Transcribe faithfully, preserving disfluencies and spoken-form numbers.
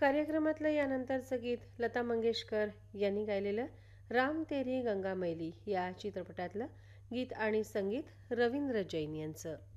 कार्यक्रमातलं यानंतरचं गीत लता मंगेशकर यांनी गायलेलं राम तेरी गंगा मैली या चित्रपटातलं गीत आणि संगीत रवींद्र जैन यांचं.